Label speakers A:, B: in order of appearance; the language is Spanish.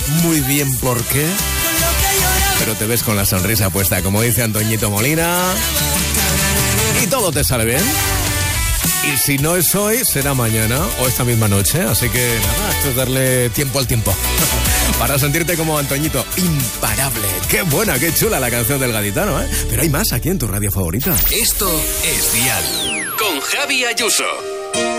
A: muy bien por qué, pero te ves con la sonrisa puesta, como dice Antoñito Molina, y todo te sale bien. Y si no es hoy, será mañana o esta misma noche. Así que nada, esto es darle tiempo al tiempo. Para sentirte como Antoñito, imparable. Qué buena, qué chula la canción del gaditano, ¿eh? Pero hay más aquí en tu radio favorita.
B: Esto es Dial, con Javi Ayuso.